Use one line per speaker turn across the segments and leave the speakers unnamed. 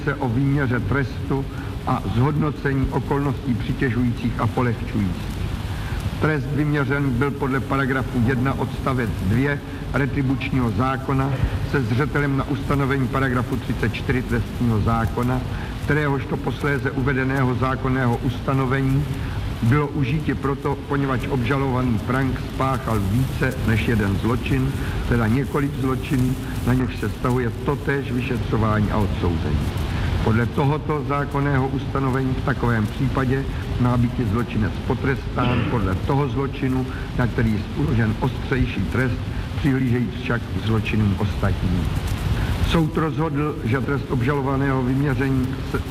se o výměře trestu a zhodnocení okolností přitěžujících a polehčujících. Trest vyměřen byl podle paragrafu 1 odstavec 2 retribučního zákona se zřetelem na ustanovení paragrafu 34 trestního zákona, kteréhožto posléze uvedeného zákonného ustanovení bylo užití proto, poněvadž obžalovaný Frank spáchal více než jeden zločin, teda několik zločinů, na něž se vztahuje totéž vyšetřování a odsouzení. Podle tohoto zákonného ustanovení v takovém případě má být zločinec potrestán podle toho zločinu, na který je uložen ostřejší trest, přihlížejíc však k zločinům ostatním. Soud rozhodl, že trest obžalovaného vyměření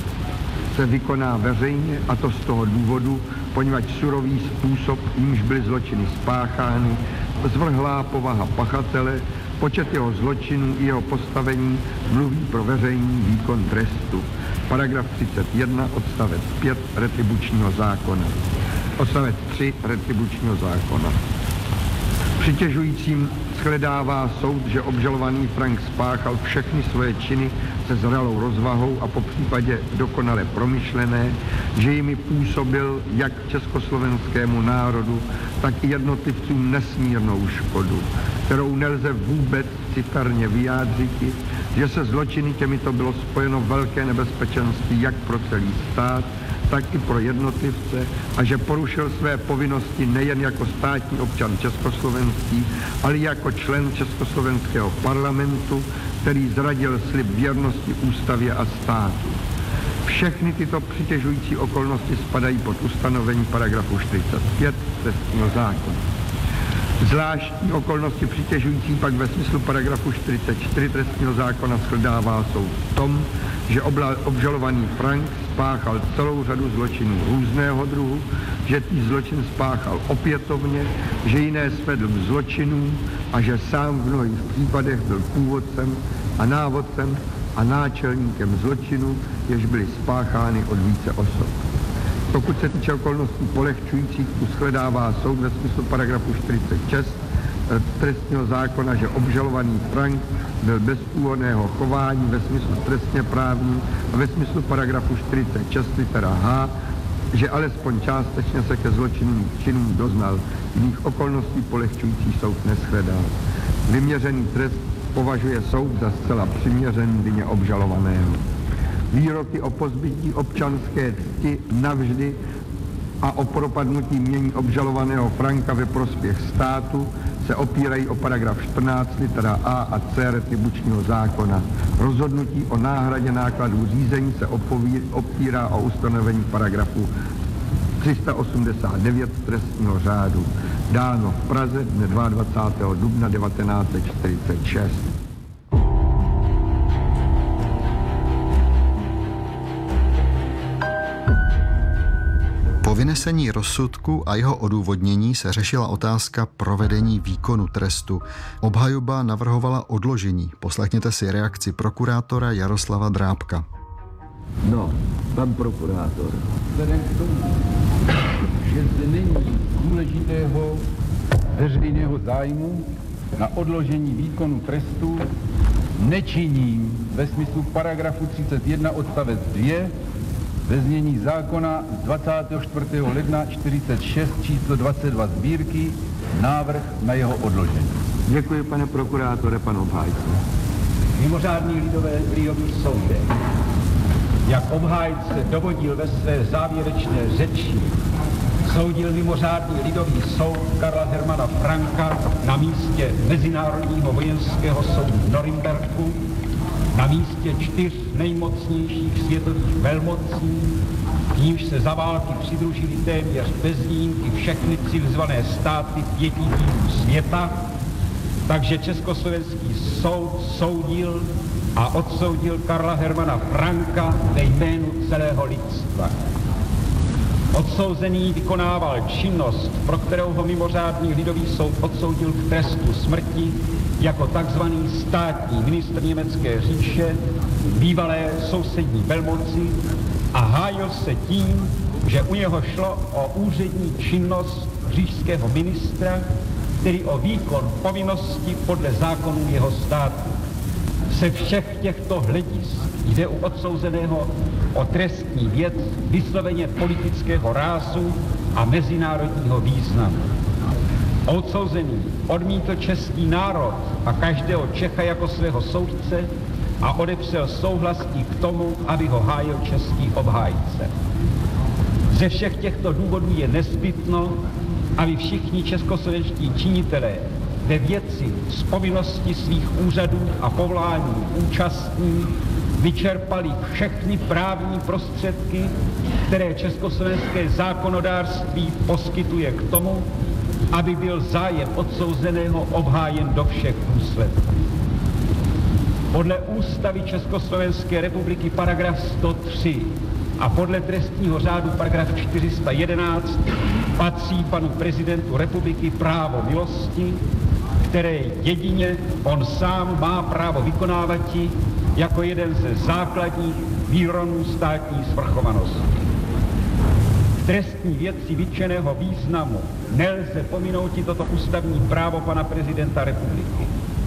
se vykoná veřejně, a to z toho důvodu, poněvadž surový způsob, jímž byly zločiny spáchány, zvrhlá povaha pachatele, počet jeho zločinů i jeho postavení mluví pro veřejný výkon trestu. Paragraf 31 odstavec 5 retribučního zákona. Odstavec 3 retribučního zákona. Přitěžujícím shledává soud, že obžalovaný Frank spáchal všechny svoje činy se zralou rozvahou a po případě dokonale promyšlené, že jimi působil jak československému národu, tak i jednotlivcům nesmírnou škodu, kterou nelze vůbec citelně vyjádřit, že se zločiny těmito bylo spojeno velké nebezpečenství jak pro celý stát, tak i pro jednotlivce, a že porušil své povinnosti nejen jako státní občan československý, ale i jako člen československého parlamentu, který zradil slib věrnosti ústavě a státu. Všechny tyto přitěžující okolnosti spadají pod ustanovení paragrafu 45 trestního zákona. Zvláštní okolnosti přitěžující pak ve smyslu paragrafu 44 trestního zákona shledává soud v tom, že obžalovaný Frank spáchal celou řadu zločinů různého druhu, že tý zločin spáchal opětovně, že jiné svedl k zločinům a že sám v mnohých případech byl původcem a návodcem a náčelníkem zločinů, jež byly spáchány od více osob. Pokud se týče okolností polehčujících, shledává soud ve smyslu paragrafu 46 trestního zákona, že obžalovaný Frank byl bez úhodného chování ve smyslu trestně právní a ve smyslu paragrafu 46 litera H, že alespoň částečně se ke zločinným činům doznal. Jiných okolností polehčující soud neshledal. Vyměřený trest považuje soud za zcela přiměřený vině obžalovaného. Výroky o pozbytí občanské cti navždy a o propadnutí jmění obžalovaného Franka ve prospěch státu se opírají o paragraf 14 litera A a C retribučního zákona. Rozhodnutí o náhradě nákladů řízení se opírá o ustanovení paragrafu 389 trestního řádu, dáno v Praze dne 22. dubna 1946.
Po vynesení rozsudku a jeho odůvodnění se řešila otázka provedení výkonu trestu. Obhajoba navrhovala odložení. Poslechněte si reakci prokurátora Jaroslava Drábka.
No, pan prokurátor. Vzhledem k tomu, že zde není důležitého veřejného zájmu na odložení výkonu trestu, nečiním ve smyslu paragrafu 31 odstavec 2 ve znění zákona z 24. ledna 46 číslo 22 sbírky návrh na jeho odložení.
Děkuji, pane prokurátore, pan obhájce.
Mimořádný lidový soud, jak obhájce dovodil ve své závěrečné řeči, soudil mimořádný lidový soud Karla Hermana Franka na místě Mezinárodního vojenského soudu v Norimberku, na místě 4 nejmocnějších světových velmocí, k nímž se za války přidružili téměř bez výjimky všechny civilizované státy 5 dílů světa, takže československý soud soudil a odsoudil Karla Hermana Franka ve jménu celého lidstva. Odsouzený vykonával činnost, pro kterou ho mimořádný lidový soud odsoudil k trestu smrti jako takzvaný státní ministr německé říše, bývalé sousední velmoci, a hájil se tím, že u něho šlo o úřední činnost říšského ministra, tedy o výkon povinnosti podle zákonů jeho státu. Ze všech těchto hledisek jde u odsouzeného o trestní věc vysloveně politického rázu a mezinárodního významu. Odsouzený odmítl český národ a každého Čecha jako svého soudce a odepřel souhlas i k tomu, aby ho hájil český obhájce. Ze všech těchto důvodů je nezbytno, aby všichni českoslovenští činitelé ve věci z povinnosti svých úřadů a povolání účastní vyčerpali všechny právní prostředky, které československé zákonodárství poskytuje k tomu, aby byl zájem odsouzeného obhájen do všech důsledků. Podle Ústavy Československé republiky paragraf 103 a podle trestního řádu paragraf 411 patří panu prezidentu republiky právo milosti, které jedině on sám má právo vykonávati jako jeden ze základních výronů státní svrchovanosti. V trestní věci vytčeného významu nelze pominout i toto ústavní právo pana prezidenta republiky.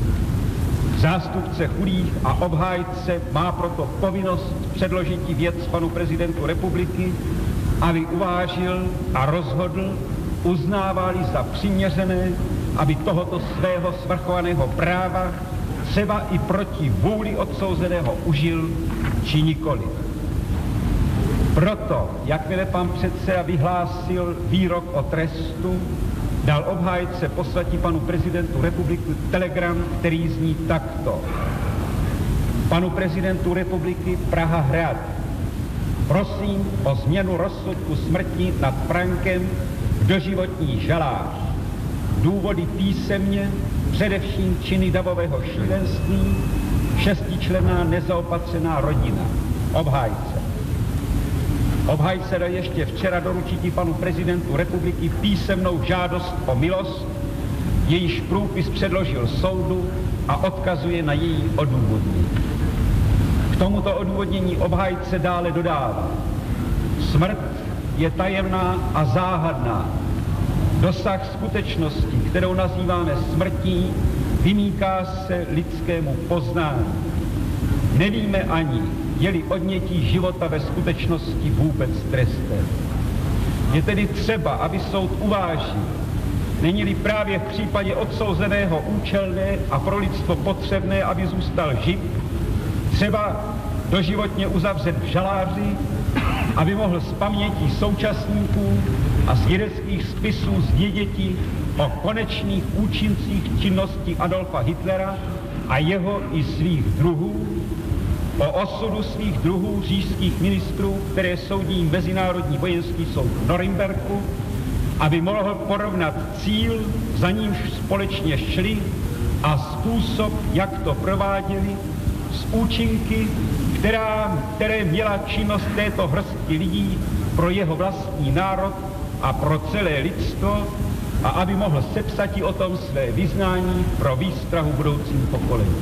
Zástupce chudých a obhájce má proto povinnost předložit věc panu prezidentu republiky, aby uvážil a rozhodl, uznává-li za přiměřené, aby tohoto svého svrchovaného práva třeba i proti vůli odsouzeného užil, či nikoli. Proto, jakmile pan předseda vyhlásil výrok o trestu, dal obhájce poslati panu prezidentu republiky telegram, který zní takto. Panu prezidentu republiky Praha-Hrad. Prosím o změnu rozsudku smrti nad Frankem v doživotní žalář. Důvody písemně, především činy davového šílenství, 6členná nezaopatřená rodina. Obhájce. Obhájce dal ještě včera doručití panu prezidentu republiky písemnou žádost o milost, jejíž průpis předložil soudu a odkazuje na její odůvodnění. K tomuto odůvodnění obhájce dále dodává. Smrt je tajemná a záhadná. Dosah skutečnosti, kterou nazýváme smrtí, vymýká se lidskému poznání. Nevíme ani, je-li odnětí života ve skutečnosti vůbec trestem. Je tedy třeba, aby soud uvážil, není-li právě v případě odsouzeného účelné a pro lidstvo potřebné, aby zůstal živ, třeba doživotně uzavřet v žaláři, aby mohl z paměti současníků a z vědeckých spisů zvěděti o konečných účincích činnosti Adolfa Hitlera a jeho i svých druhů, o osudu svých druhů říšských ministrů, které soudí Mezinárodní vojenský soud v Norimberku, aby mohl porovnat cíl, za nímž společně šli, a způsob, jak to prováděli, s účinky, které měla činnost této hrstky lidí pro jeho vlastní národ a pro celé lidstvo, a aby mohl sepsati o tom své vyznání pro výstrahu budoucím pokolení.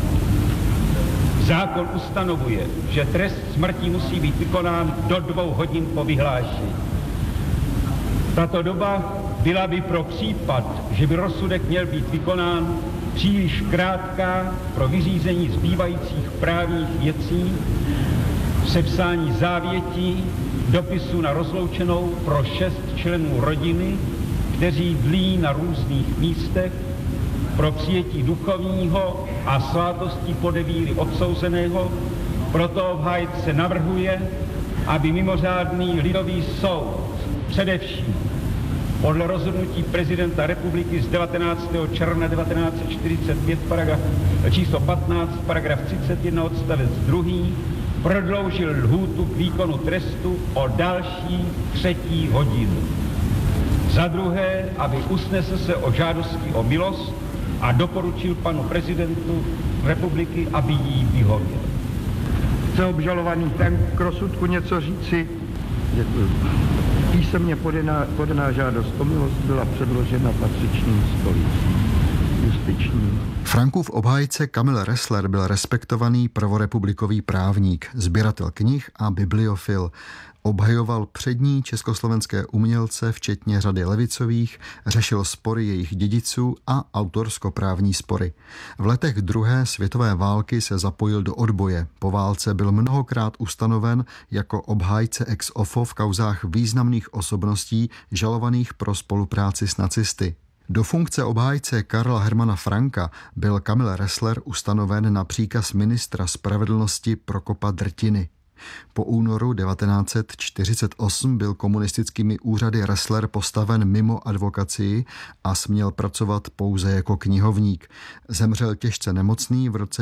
Zákon ustanovuje, že trest smrti musí být vykonán do 2 hodin po vyhlášení. Tato doba byla by pro případ, že by rozsudek měl být vykonán, příliš krátká pro vyřízení zbývajících právních věcí, sepsání závětí, dopisu na rozloučenou pro 6 členů rodiny, kteří dlí na různých místech, pro přijetí duchovního a svátosti podevýry odsouzeného. Proto obhájce navrhuje, aby mimořádný lidový soud především podle rozhodnutí prezidenta republiky z 19. června 1945, číslo 15, paragraf 31, odstavec 2, prodloužil lhůtu k výkonu trestu o další 3. hodinu. Za druhé, aby usnesl se o žádosti o milost a doporučil panu prezidentu republiky, aby jí vyhověl.
Chce obžalovaný ten k rozsudku něco říci? Děkuji. Písemně podaná žádost o milost byla předložena patřičným stolícím. justiční.
Frankův obhájce Kamil Ressler byl respektovaný prvorepublikový právník, sběratel knih a bibliofil. Obhajoval přední československé umělce, včetně řady levicových, řešil spory jejich dědiců a autorskoprávní spory. V letech druhé světové války se zapojil do odboje. Po válce byl mnohokrát ustanoven jako obhájce ex ofo v kauzách významných osobností žalovaných pro spolupráci s nacisty. Do funkce obhájce Karla Hermana Franka byl Kamil Ressler ustanoven na příkaz ministra spravedlnosti Prokopa Drtiny. Po únoru 1948 byl komunistickými úřady Ressler postaven mimo advokacii a směl pracovat pouze jako knihovník. Zemřel těžce nemocný v roce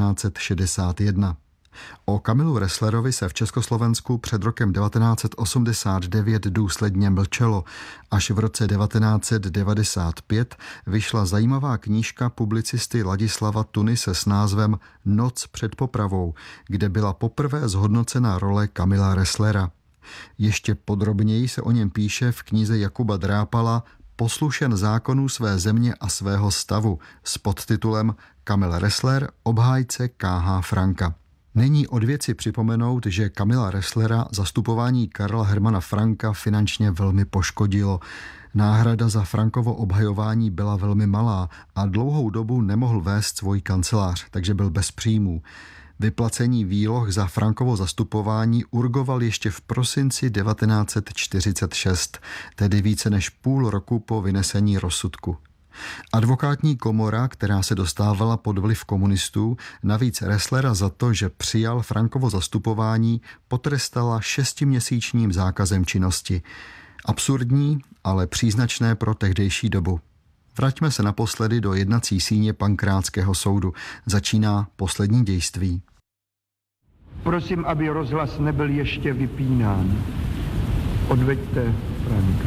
1961. O Kamilu Resslerovi se v Československu před rokem 1989 důsledně mlčelo. Až v roce 1995 vyšla zajímavá knížka publicisty Ladislava Tunise s názvem Noc před popravou, kde byla poprvé zhodnocena role Kamila Resslera. Ještě podrobněji se o něm píše v knize Jakuba Drápala Poslušen zákonů své země a svého stavu s podtitulem Kamil Ressler, obhájce K.H. Franka. Není od věci připomenout, že Kamila Resslera zastupování Karla Hermana Franka finančně velmi poškodilo. Náhrada za Frankovo obhajování byla velmi malá a dlouhou dobu nemohl vést svůj kancelář, takže byl bez příjmů. Vyplacení výloh za Frankovo zastupování urgoval ještě v prosinci 1946, tedy více než půl roku po vynesení rozsudku. Advokátní komora, která se dostávala pod vliv komunistů, navíc Resslera za to, že přijal Frankovo zastupování, potrestala 6měsíčním zákazem činnosti. Absurdní, ale příznačné pro tehdejší dobu. Vraťme se naposledy do jednací síně Pankrátského soudu. Začíná poslední dějství.
Prosím, aby rozhlas nebyl ještě vypínán. Odveďte Franka.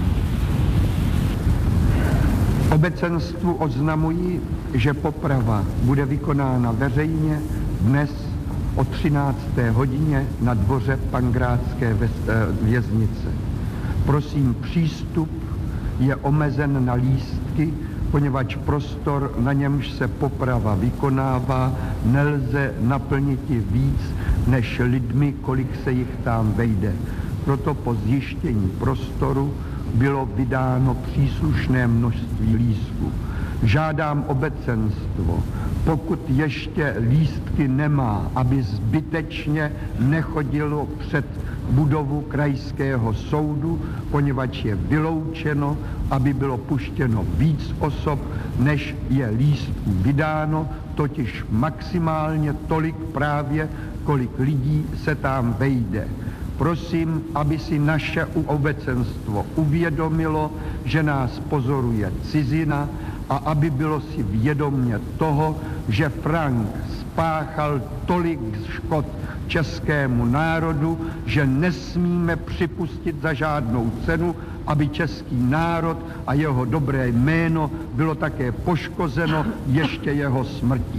Obecenstvu oznamuji, že poprava bude vykonána veřejně dnes o 13. hodině na dvoře Pankrátské věznice. Prosím, přístup je omezen na lístky, poněvadž prostor, na němž se poprava vykonává, nelze naplnit víc než lidmi, kolik se jich tam vejde. Proto po zjištění prostoru bylo vydáno příslušné množství lístků. Žádám obecenstvo, pokud ještě lístky nemá, aby zbytečně nechodilo před budovu krajského soudu, poněvadž je vyloučeno, aby bylo puštěno víc osob, než je lístků vydáno, totiž maximálně tolik právě, kolik lidí se tam vejde. Prosím, aby si naše obecenstvo uvědomilo, že nás pozoruje cizina a aby bylo si vědomě toho, že Frank spáchal tolik škod českému národu, že nesmíme připustit za žádnou cenu, aby český národ a jeho dobré jméno bylo také poškozeno ještě jeho smrtí.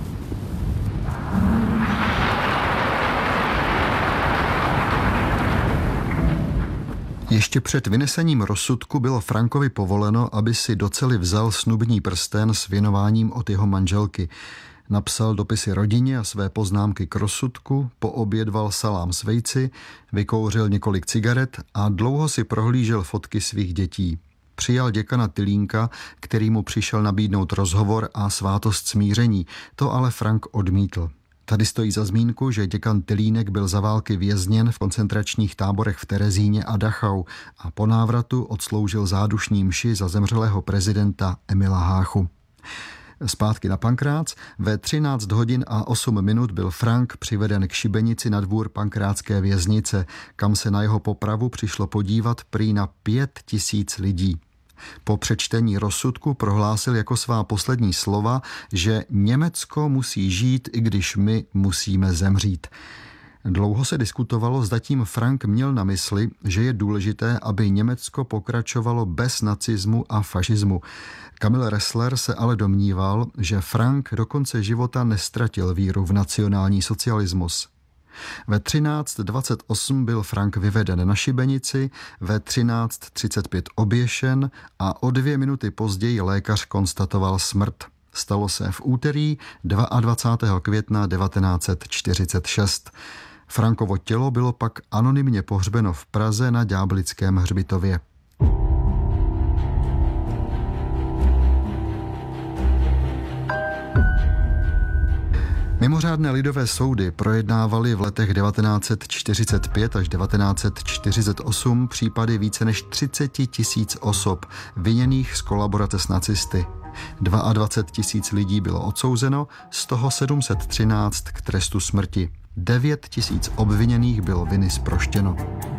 Ještě před vynesením rozsudku bylo Frankovi povoleno, aby si do cely vzal snubní prsten s věnováním od jeho manželky. Napsal dopisy rodině a své poznámky k rozsudku, poobědval salám s vejci, vykouřil několik cigaret a dlouho si prohlížel fotky svých dětí. Přijal děkana Tylínka, který mu přišel nabídnout rozhovor a svátost smíření. To ale Frank odmítl. Tady stojí za zmínku, že děkan Tylínek byl za války vězněn v koncentračních táborech v Terezíně a Dachau a po návratu odsloužil zádušní mši za zemřelého prezidenta Emila Háchu. Zpátky na Pankrác. Ve 13 hodin a 8 minut byl Frank přiveden k šibenici na dvůr Pankrátské věznice, kam se na jeho popravu přišlo podívat prý na 5000 lidí. Po přečtení rozsudku prohlásil jako svá poslední slova, že Německo musí žít, i když my musíme zemřít. Dlouho se diskutovalo, zda tím Frank měl na mysli, že je důležité, aby Německo pokračovalo bez nacismu a fašismu. Kamil Ressler se ale domníval, že Frank do konce života nestratil víru v nacionální socialismus. Ve 13:28 byl Frank vyveden na šibenici, ve 13:35 oběšen a o 2 minuty později lékař konstatoval smrt. Stalo se v úterý 22. května 1946. Frankovo tělo bylo pak anonymně pohřbeno v Praze na Ďáblickém hřbitově. Mimořádné lidové soudy projednávaly v letech 1945 až 1948 případy více než 30 000 osob viněných z kolaborace s nacisty. 22 000 lidí bylo odsouzeno, z toho 713 k trestu smrti. 9 000 obviněných bylo viny zproštěno.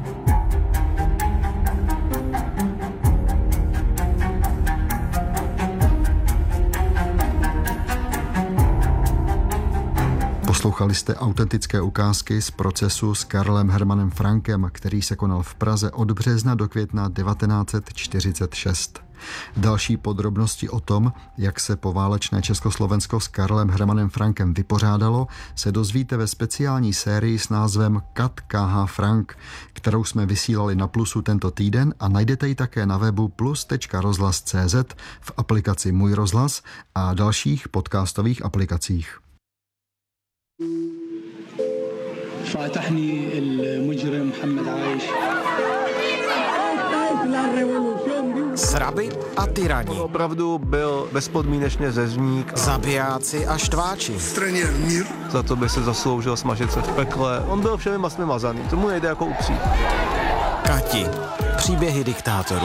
Poslouchali jste autentické ukázky z procesu s Karlem Hermanem Frankem, který se konal v Praze od března do května 1946. Další podrobnosti o tom, jak se poválečné Československo s Karlem Hermanem Frankem vypořádalo, se dozvíte ve speciální sérii s názvem Kat K.H. Frank, kterou jsme vysílali na Plusu tento týden a najdete ji také na webu plus.rozhlas.cz, v aplikaci Můj rozhlas a dalších podcastových aplikacích.
فاتحني المجرم محمد عايش.
Sraby a tyrani.
Opravdu byl bezpodmínečně řezník.
Zabijáci a štváči.
Za to by se zasloužil smažit se v pekle. On byl všemi masmi mazaný, tomu nejde jako upřít.
Kati. Příběhy diktátorů.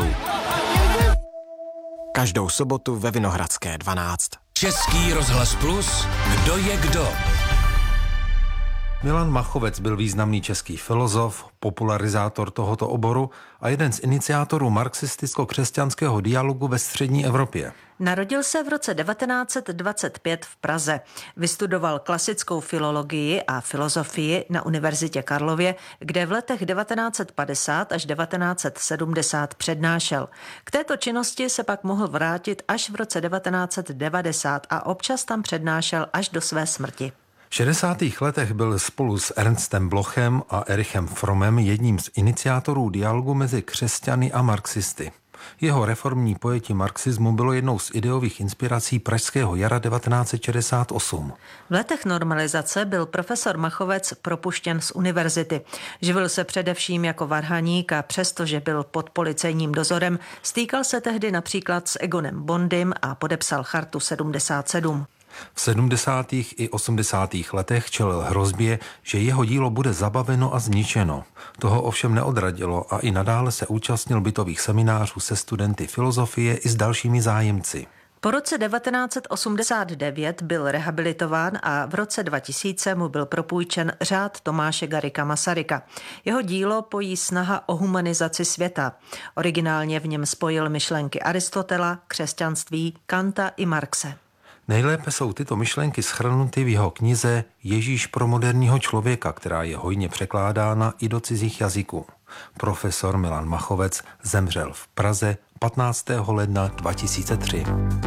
Každou sobotu ve Vinohradské 12.
Český rozhlas Plus. Kdo je kdo?
Milan Machovec byl významný český filozof, popularizátor tohoto oboru a jeden z iniciátorů marxisticko-křesťanského dialogu ve střední Evropě.
Narodil se v roce 1925 v Praze. Vystudoval klasickou filologii a filozofii na Univerzitě Karlově, kde v letech 1950 až 1970 přednášel. K této činnosti se pak mohl vrátit až v roce 1990 a občas tam přednášel až do své smrti.
V 60. letech byl spolu s Ernstem Blochem a Erichem Frommem jedním z iniciátorů dialogu mezi křesťany a marxisty. Jeho reformní pojetí marxismu bylo jednou z ideových inspirací pražského jara 1968.
V letech normalizace byl profesor Machovec propuštěn z univerzity. Živil se především jako varhaník a přestože byl pod policejním dozorem, stýkal se tehdy například s Egonem Bondym a podepsal Chartu 77.
V 70. i 80. letech čelil hrozbě, že jeho dílo bude zabaveno a zničeno. Toho ovšem neodradilo a i nadále se účastnil bytových seminářů se studenty filozofie i s dalšími zájemci.
Po roce 1989 byl rehabilitován a v roce 2000 mu byl propůjčen řád Tomáše Garrigua Masaryka. Jeho dílo pojí snaha o humanizaci světa. Originálně v něm spojil myšlenky Aristotela, křesťanství, Kanta i Marxe.
Nejlépe jsou tyto myšlenky shrnuty v jeho knize Ježíš pro moderního člověka, která je hojně překládána i do cizích jazyků. Profesor Milan Machovec zemřel v Praze 15. ledna 2003.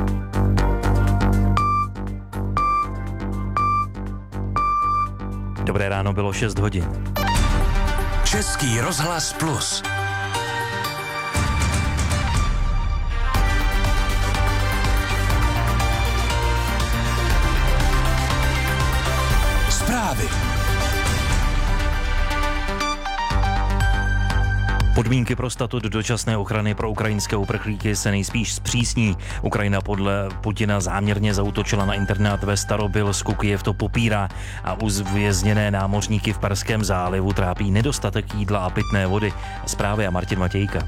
Dobré ráno, bylo 6 hodin.
Český rozhlas Plus. Zprávy.
Podmínky pro statut dočasné ochrany pro ukrajinské uprchlíky se nejspíš zpřísní. Ukrajina podle Putina záměrně zaútočila na internát ve Starobilsku, Kyjev to popírá a uvězněné námořníky v Perském zálivu trápí nedostatek jídla a pitné vody. Zprávy a Martin Matějka.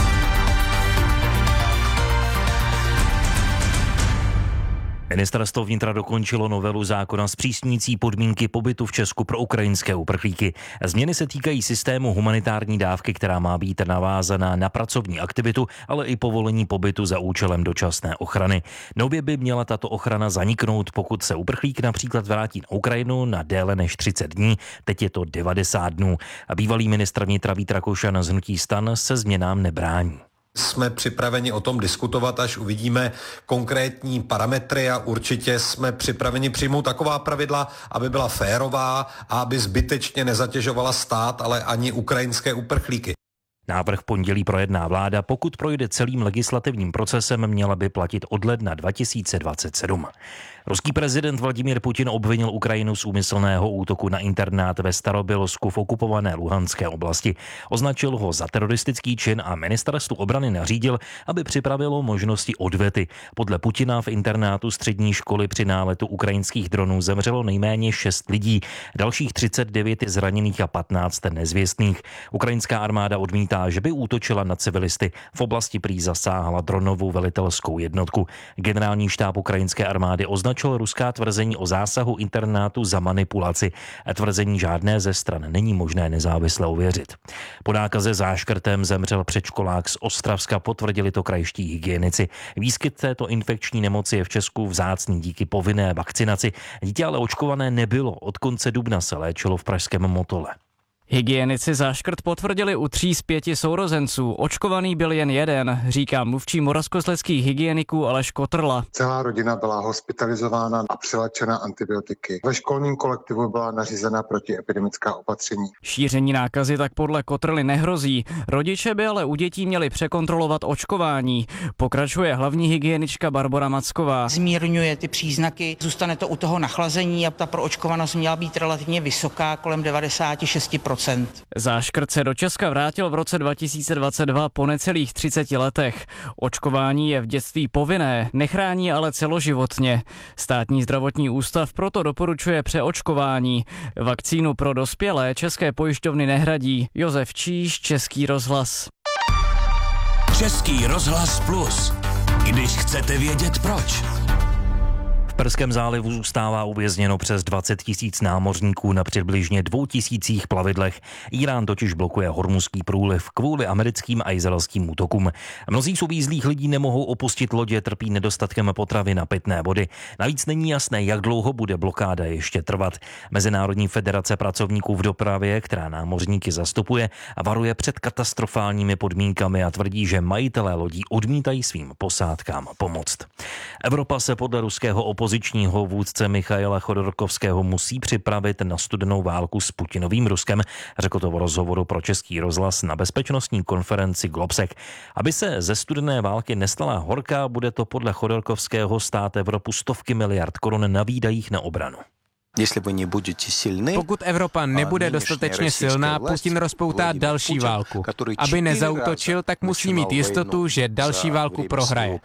Ministerstvo vnitra dokončilo novelu zákona zpřísňující podmínky pobytu v Česku pro ukrajinské uprchlíky. Změny se týkají systému humanitární dávky, která má být navázaná na pracovní aktivitu, ale i povolení pobytu za účelem dočasné ochrany. Nově by měla tato ochrana zaniknout, pokud se uprchlík například vrátí na Ukrajinu na déle než 30 dní, teď je to 90 dnů. A bývalý ministr vnitra Vít Rakušan z hnutí STAN se změnám nebrání.
Jsme připraveni o tom diskutovat, až uvidíme konkrétní parametry a určitě jsme připraveni přijmout taková pravidla, aby byla férová a aby zbytečně nezatěžovala stát, ale ani ukrajinské uprchlíky.
Návrh pondělí projedná vláda, pokud projde celým legislativním procesem, měla by platit od ledna 2027. Ruský prezident Vladimír Putin obvinil Ukrajinu z úmyslného útoku na internát ve Starobělsku v okupované Luhanské oblasti. Označil ho za teroristický čin a ministerstvu obrany nařídil, aby připravilo možnosti odvety. Podle Putina v internátu střední školy při náletu ukrajinských dronů zemřelo nejméně 6 lidí, dalších 39 je zraněných a 15 nezvěstných. Ukrajinská armáda odmítá, že by útočila na civilisty. V oblasti prý zasáhla dronovou velitelskou jednotku. Generální štáb ukrajinské armády označil ruská tvrzení o zásahu internátu za manipulaci. Tvrzení žádné ze stran není možné nezávisle ověřit. Po nákaze záškrtem zemřel předškolák z Ostravska, potvrdili to krajští hygienici. Výskyt této infekční nemoci je v Česku vzácný díky povinné vakcinaci. Dítě ale očkované nebylo. Od konce dubna se léčilo v pražském Motole.
Hygienici záškrt potvrdili u 3 z 5 sourozenců. Očkovaný byl jen jeden, říká mluvčí moravskoslezských hygieniků Aleš Kotrla.
Celá rodina byla hospitalizována a přiléčena antibiotiky. Ve školním kolektivu byla nařízena protiepidemická opatření.
Šíření nákazy tak podle Kotrly nehrozí. Rodiče by ale u dětí měli překontrolovat očkování. Pokračuje hlavní hygienička Barbora Macková.
Zmírňuje ty příznaky, zůstane to u toho nachlazení a ta proočkovanost měla být relativně vysoká, kolem 96%.
Záškrt se do Česka vrátil v roce 2022 po necelých 30 letech. Očkování je v dětství povinné, nechrání ale celoživotně. Státní zdravotní ústav proto doporučuje přeočkování. Vakcínu pro dospělé české pojišťovny nehradí. Josef Číš, Český rozhlas.
Český rozhlas Plus. Když chcete vědět proč.
V Perském zálivu zůstává uvězněno přes 20 000 námořníků na přibližně 2 000 plavidlech. Irán totiž blokuje Hormuzský průliv kvůli americkým a izraelským útokům. Mnozí z uvízlých lidí nemohou opustit lodě, trpí nedostatkem potravy a pitné vody. Navíc není jasné, jak dlouho bude blokáda ještě trvat. Mezinárodní federace pracovníků v dopravě, která námořníky zastupuje, varuje před katastrofálními podmínkami a tvrdí, že majitelé lodí odmítají svým posádkám pomoct. Evropa se podle ruského opozičního vůdce Michaila Chodorkovského musí připravit na studenou válku s Putinovým Ruskem, řekl to v rozhovoru pro Český rozhlas na bezpečnostní konferenci Globsec. Aby se ze studené války nestala horká, bude to podle Chodorkovského stát Evropu stovky miliard korun na výdajích na obranu.
Pokud Evropa nebude dostatečně silná, Putin rozpoutá další válku. Aby nezaútočil, tak musí mít jistotu, že další válku prohraje.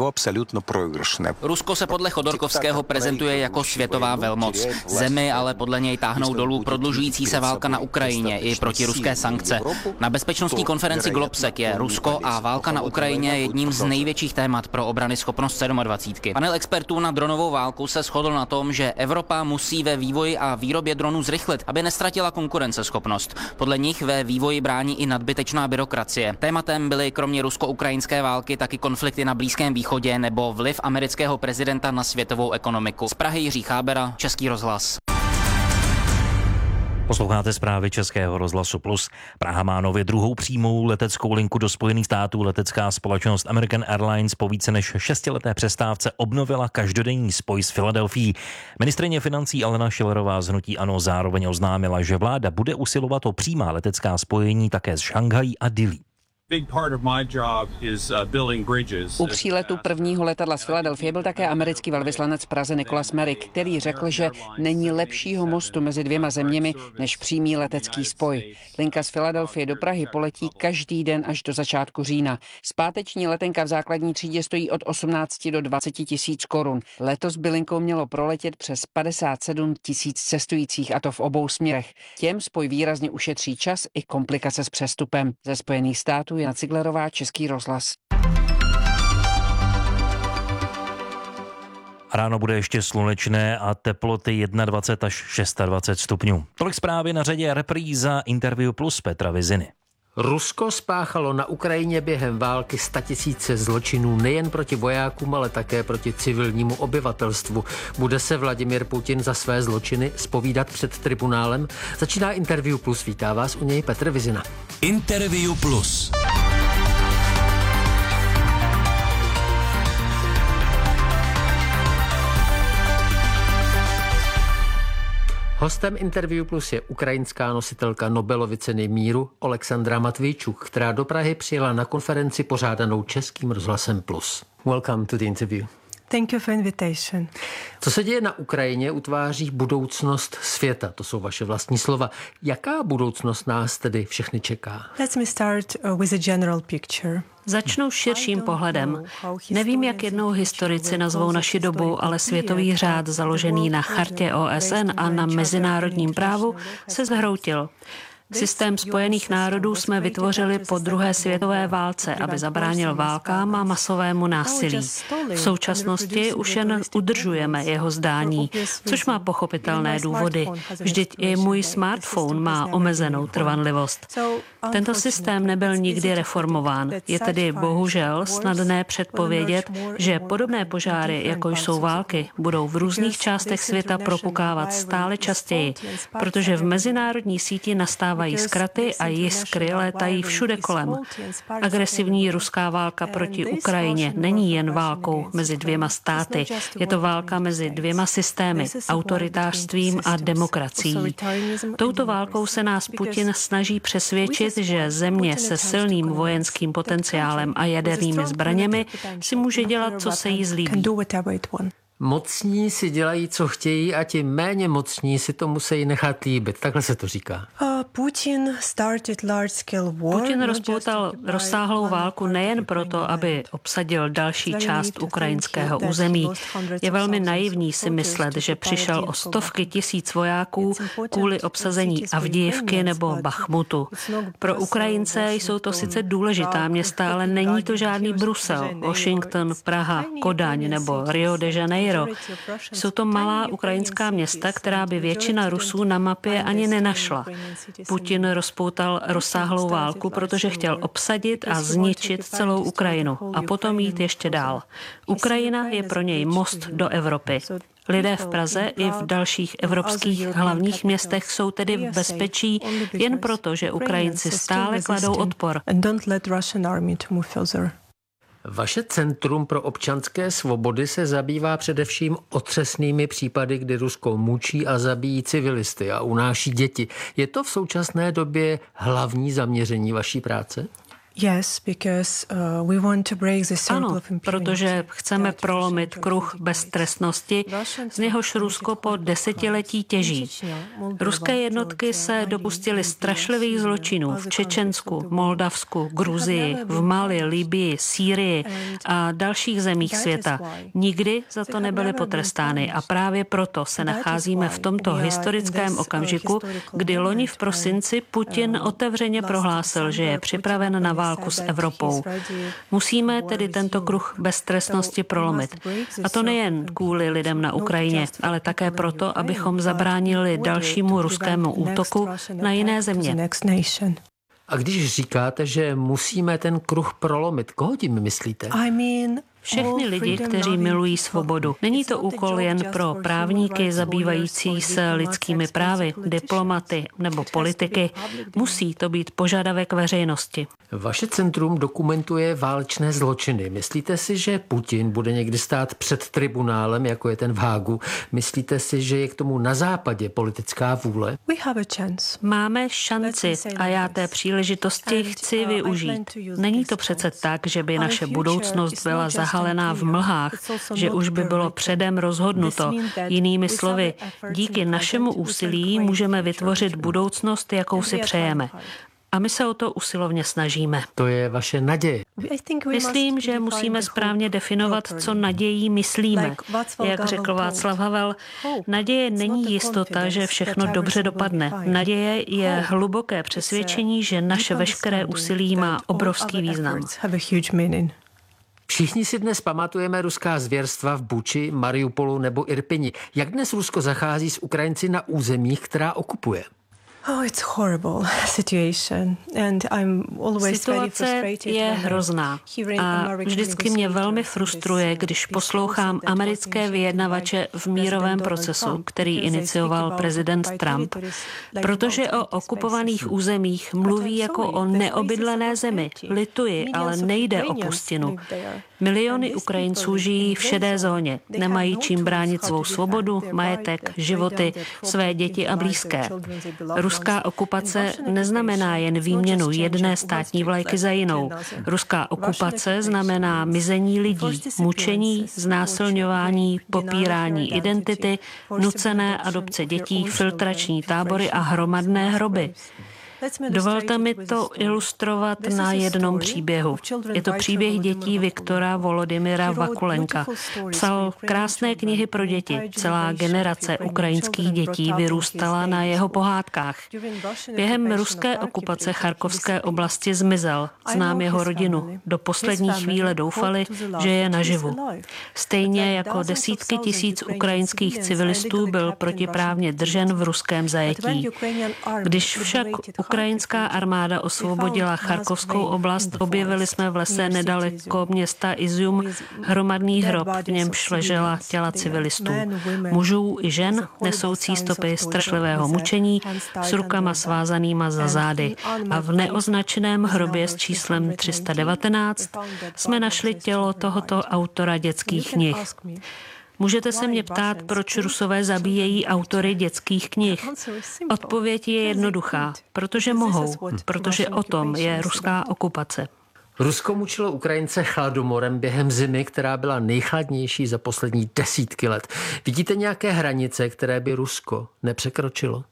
Rusko se podle Chodorkovského prezentuje jako světová velmoc. Zemi ale podle něj táhnou dolů prodlužující se válka na Ukrajině i protiruské sankce. Na bezpečnostní konferenci Globsec je Rusko a válka na Ukrajině jedním z největších témat pro obranyschopnost 27. Panel expertů na dronovou válku se shodl na tom, že Evropa musí ve vývoji a výrobě dronů zrychlit, aby nestratila konkurenceschopnost. Podle nich ve vývoji brání i nadbytečná byrokracie. Tématem byly kromě rusko-ukrajinské války taky konflikty na Blízkém východě nebo vliv amerického prezidenta na světovou ekonomiku. Z Prahy Jiří Chábera, Český rozhlas.
Posloucháte zprávy Českého rozhlasu Plus. Praha má nově druhou přímou leteckou linku do Spojených států. Letecká společnost American Airlines po více než 6leté přestávce obnovila každodenní spoj s Filadelfií. Ministryně financí Alena Schillerová z hnutí ANO zároveň oznámila, že vláda bude usilovat o přímá letecká spojení také s Šanghají a Dillí.
U příletu prvního letadla z Filadelfie byl také americký velvyslanec v Praze Nicholas Merrick, který řekl, že není lepšího mostu mezi dvěma zeměmi než přímý letecký spoj. Linka z Filadelfie do Prahy poletí každý den až do začátku října. Zpáteční letenka v základní třídě stojí od 18 do 20 tisíc korun. Letos by linkou mělo proletět přes 57 tisíc cestujících, a to v obou směrech. Těm spoj výrazně ušetří čas i komplikace s přestupem. Ze Spojených států Jana Ciglerová, Český rozhlas.
Ráno bude ještě slunečné a teploty 21 až 26 stupňů. Tolik zprávy, na řadě repríza Interview Plus Petra Viziny.
Rusko spáchalo na Ukrajině během války 100 000 zločinů nejen proti vojákům, ale také proti civilnímu obyvatelstvu. Bude se Vladimír Putin za své zločiny zpovídat před tribunálem? Začíná Interview Plus, vítá vás u něj Petr Vizina.
Interview Plus.
Hostem Interview Plus je ukrajinská nositelka Nobelovy ceny míru Oleksandra Matvejčuk, která do Prahy přijela na konferenci pořádanou Českým rozhlasem Plus. Welcome to the interview.
Thank you for invitation.
Co se děje na Ukrajině, utváří budoucnost světa. To jsou vaše vlastní slova. Jaká budoucnost nás tedy všechny čeká?
Let me start with a general picture.
Začnu širším pohledem. Nevím, jak jednou historici nazvou naši dobu, ale světový řád založený na chartě OSN a na mezinárodním právu se zhroutil. Systém Spojených národů jsme vytvořili po druhé světové válce, aby zabránil válkám a masovému násilí. V současnosti už jen udržujeme jeho zdání, což má pochopitelné důvody. Vždyť i můj smartphone má omezenou trvanlivost. Tento systém nebyl nikdy reformován. Je tedy bohužel snadné předpovědět, že podobné požáry, jako jsou války, budou v různých částech světa propukávat stále častěji, protože v mezinárodní síti nastávají zkraty a jiskry létají všude kolem. Agresivní ruská válka proti Ukrajině není jen válkou mezi dvěma státy. Je to válka mezi dvěma systémy, autoritářstvím a demokracií. Touto válkou se nás Putin snaží přesvědčit, že země se silným vojenským potenciálem a jadernými zbraněmi si může dělat, co se jí zlíbí.
Mocní si dělají, co chtějí, a ti méně mocní si to musí nechat líbit. Takhle se to říká.
Putin rozpoutal rozsáhlou válku nejen proto, aby obsadil další část ukrajinského území. Je velmi naivní si myslet, že přišel o stovky tisíc vojáků kvůli obsazení Avdijivky nebo Bachmutu. Pro Ukrajince jsou to sice důležitá města, ale není to žádný Brusel, Washington, Praha, Kodaň nebo Rio de Janeiro. Jsou to malá ukrajinská města, která by většina Rusů na mapě ani nenašla. Putin rozpoutal rozsáhlou válku, protože chtěl obsadit a zničit celou Ukrajinu a potom jít ještě dál. Ukrajina je pro něj most do Evropy. Lidé v Praze i v dalších evropských hlavních městech jsou tedy v bezpečí jen proto, že Ukrajinci stále kladou odpor.
Vaše Centrum pro občanské svobody se zabývá především otřesnými případy, kdy Rusko mučí a zabíjí civilisty a unáší děti. Je to v současné době hlavní zaměření vaší práce?
Ano, protože chceme prolomit kruh beztrestnosti, z něhož Rusko po desetiletí těží. Ruské jednotky se dopustily strašlivých zločinů v Čečensku, Moldavsku, Gruzii, v Mali, Libyi, Sýrii a dalších zemích světa. Nikdy za to nebyly potrestány a právě proto se nacházíme v tomto historickém okamžiku, kdy loni v prosinci Putin otevřeně prohlásil, že je připraven na válku s Evropou. Musíme tedy tento kruh beztrestnosti prolomit. A to nejen kvůli lidem na Ukrajině, ale také proto, abychom zabránili dalšímu ruskému útoku na jiné země.
A když říkáte, že musíme ten kruh prolomit, koho tím myslíte?
Všechny lidi, kteří milují svobodu. Není to úkol jen pro právníky zabývající se lidskými právy, diplomaty nebo politiky. Musí to být požadavek veřejnosti.
Vaše centrum dokumentuje válečné zločiny. Myslíte si, že Putin bude někdy stát před tribunálem, jako je ten v Hágu? Myslíte si, že je k tomu na západě politická vůle?
Máme šanci a já té příležitosti chci využít. Není to přece tak, že by naše budoucnost byla zahalená v mlhách, že už by bylo předem rozhodnuto. Jinými slovy, díky našemu úsilí můžeme vytvořit budoucnost, jakou si přejeme. A my se o to usilovně snažíme.
To je vaše naděje.
Myslím, že musíme správně definovat, co nadějí myslíme. Jak řekl Václav Havel, naděje není jistota, že všechno dobře dopadne. Naděje je hluboké přesvědčení, že naše veškeré úsilí má obrovský význam.
Všichni si dnes pamatujeme ruská zvěrstva v Buči, Mariupolu nebo Irpini. Jak dnes Rusko zachází s Ukrajinci na územích, která okupuje?
Situace je hrozná a vždycky mě velmi frustruje, když poslouchám americké vyjednavače v mírovém procesu, který inicioval prezident Trump, protože o okupovaných územích mluví jako o neobydlené zemi. Lituji, ale nejde o pustinu. Miliony Ukrajinců žijí v šedé zóně, nemají čím bránit svou svobodu, majetek, životy, své děti a blízké. Ruská okupace neznamená jen výměnu jedné státní vlajky za jinou. Ruská okupace znamená mizení lidí, mučení, znásilňování, popírání identity, nucené adopce dětí, filtrační tábory a hromadné hroby. Dovolte mi to ilustrovat na jednom příběhu. Je to příběh dětí Viktora Volodymyra Vakulenka. Psal krásné knihy pro děti. Celá generace ukrajinských dětí vyrůstala na jeho pohádkách. Během ruské okupace Charkovské oblasti zmizel. Znám jeho rodinu. Do poslední chvíle doufali, že je naživu. Stejně jako desítky tisíc ukrajinských civilistů byl protiprávně držen v ruském zajetí. Když však ukrajinská armáda osvobodila Charkovskou oblast, objevili jsme v lese nedaleko města Izium hromadný hrob, v němž ležela těla civilistů. Mužů i žen, nesoucí stopy strašlivého mučení, s rukama svázanýma za zády. A v neoznačeném hrobě s číslem 319 jsme našli tělo tohoto autora dětských knih. Můžete se mě ptát, proč Rusové zabíjejí autory dětských knih? Odpověď je jednoduchá. Protože mohou. Protože o tom je ruská okupace.
Rusko mučilo Ukrajince hladomorem během zimy, která byla nejchladnější za poslední desítky let. Vidíte nějaké hranice, které by Rusko nepřekročilo?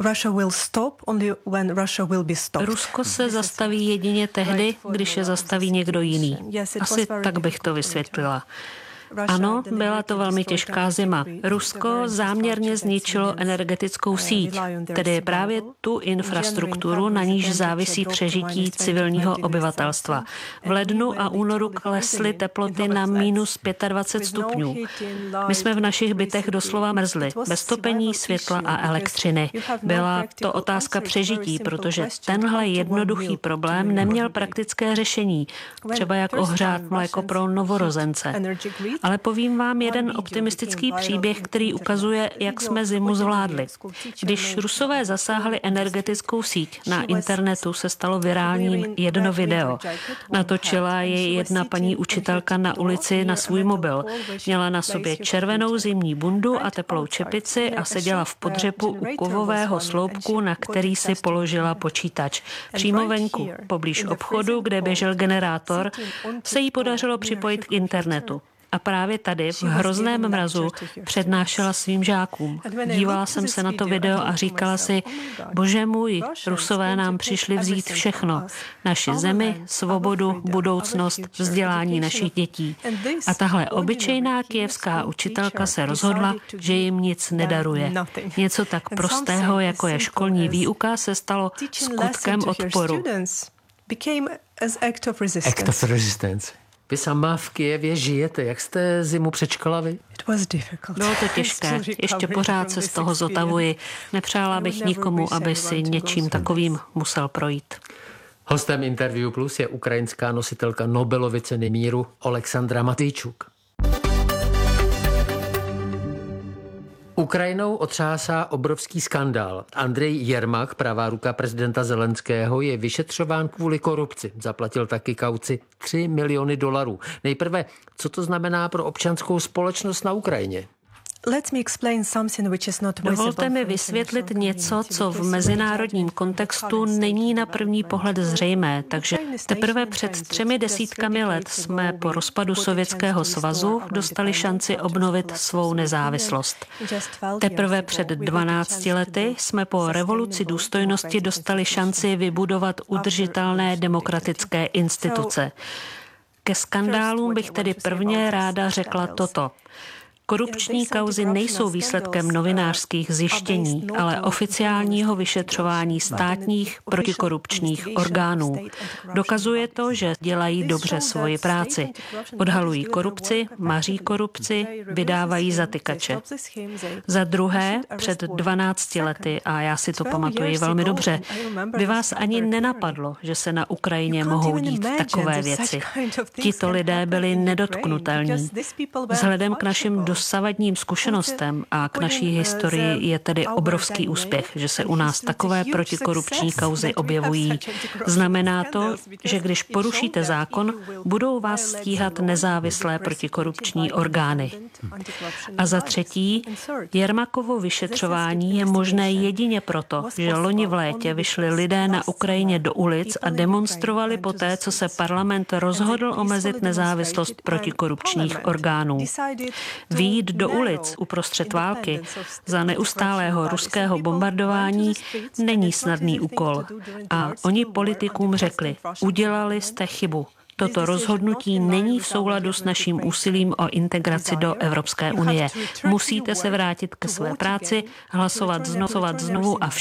Rusko se zastaví jedině tehdy, když je zastaví někdo jiný. Asi tak bych to vysvětlila. Ano, byla to velmi těžká zima. Rusko záměrně zničilo energetickou síť, tedy právě tu infrastrukturu, na níž závisí přežití civilního obyvatelstva. V lednu a únoru klesly teploty na minus 25 stupňů. My jsme v našich bytech doslova mrzli, bez topení, světla a elektřiny. Byla to otázka přežití, protože tenhle jednoduchý problém neměl praktické řešení, třeba jak ohřát mléko pro novorozence. Ale povím vám jeden optimistický příběh, který ukazuje, jak jsme zimu zvládli. Když Rusové zasáhli energetickou síť, na internetu se stalo virálním jedno video. Natočila jej jedna paní učitelka na ulici na svůj mobil. Měla na sobě červenou zimní bundu a teplou čepici a seděla v podřepu u kovového sloupku, na který si položila počítač. Přímo venku, poblíž obchodu, kde běžel generátor, se jí podařilo připojit k internetu. A právě tady, v hrozném mrazu, přednášela svým žákům. Dívala jsem se na to video a říkala si, bože můj, Rusové nám přišli vzít všechno. Naši zemi, svobodu, budoucnost, vzdělání našich dětí. A tahle obyčejná kyjevská učitelka se rozhodla, že jim nic nedaruje. Něco tak prostého, jako je školní výuka, se stalo skutkem odporu.
Act of resistance. Vy sama v Kyjevě žijete. Jak jste zimu přečkala vy?
Bylo to těžké. Ještě pořád se z toho zotavuji. Nepřála bych nikomu, aby si něčím takovým musel projít.
Hostem Interview Plus je ukrajinská nositelka Nobelovy ceny míru Oleksandra Matýčuk. Ukrajinou otřásá obrovský skandál. Andrej Jermak, pravá ruka prezidenta Zelenského, je vyšetřován kvůli korupci. Zaplatil taky kauci $3 miliony. Nejprve, co to znamená pro občanskou společnost na Ukrajině?
Dovolte mi vysvětlit něco, co v mezinárodním kontextu není na první pohled zřejmé, takže teprve před 3 desítkami let jsme po rozpadu Sovětského svazu dostali šanci obnovit svou nezávislost. Teprve před 12 lety jsme po revoluci důstojnosti dostali šanci vybudovat udržitelné demokratické instituce. Ke skandálům bych tedy prvně ráda řekla toto. Korupční kauzy nejsou výsledkem novinářských zjištění, ale oficiálního vyšetřování státních protikorupčních orgánů. Dokazuje to, že dělají dobře svoji práci. Odhalují korupci, maří korupci, vydávají zatykače. Za druhé, před 12 lety, a já si to pamatuji velmi dobře, by vás ani nenapadlo, že se na Ukrajině mohou dít takové věci. Tito lidé byli nedotknutelní. Vzhledem k našim dosavadním zkušenostem a k naší historii je tedy obrovský úspěch, že se u nás takové protikorupční kauzy objevují. Znamená to, že když porušíte zákon, budou vás stíhat nezávislé protikorupční orgány. A za třetí, Jermakovo vyšetřování je možné jedině proto, že loni v létě vyšli lidé na Ukrajině do ulic a demonstrovali poté, co se parlament rozhodl omezit nezávislost protikorupčních orgánů. Vyjít do ulic uprostřed války za neustálého ruského bombardování není snadný úkol. A oni politikům řekli, udělali jste chybu. Toto rozhodnutí není v souladu s naším úsilím o integraci do Evropské unie. Musíte se vrátit ke své práci, hlasovat znovu a